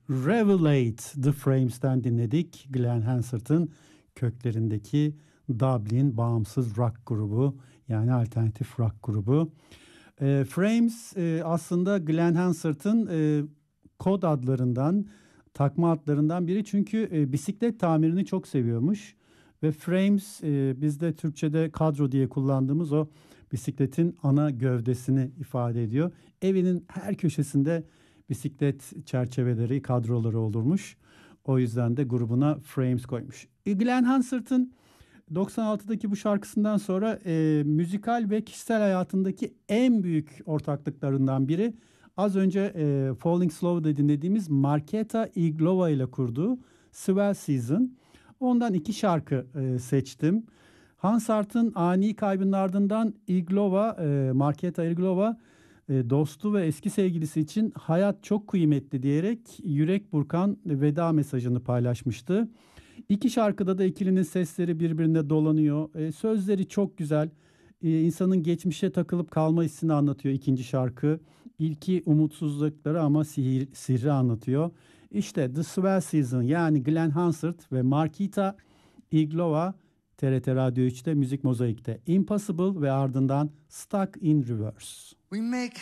Revelate The Frames'ten dinledik. Glen Hansard'ın köklerindeki Dublin bağımsız rock grubu, yani alternatif rock grubu. Frames aslında Glen Hansard'ın kod adlarından, takma adlarından biri, çünkü bisiklet tamirini çok seviyormuş. Ve Frames bizde Türkçe'de kadro diye kullandığımız o bisikletin ana gövdesini ifade ediyor. Evinin her köşesinde bisiklet çerçeveleri, kadroları olurmuş. O yüzden de grubuna Frames koymuş. Glen Hansard'ın 96'daki bu şarkısından sonra müzikal ve kişisel hayatındaki en büyük ortaklıklarından biri, az önce Falling Slow'da dinlediğimiz Markéta Irglova ile kurduğu Swell Season. Ondan 2 şarkı seçtim. Hansard'ın ani kaybının ardından Markéta Irglova dostu ve eski sevgilisi için hayat çok kıymetli diyerek yürek burkan veda mesajını paylaşmıştı. 2 şarkıda da ikilinin sesleri birbirine dolanıyor. Sözleri çok güzel. İnsanın geçmişe takılıp kalma hissini anlatıyor ikinci şarkı. İlki umutsuzlukları ama sihri anlatıyor. İşte The Swell Season, yani Glen Hansard ve Markéta Irglova, TRT Radyo 3'te Müzik Mozaik'te. Impossible ve ardından Stuck in Reverse. We make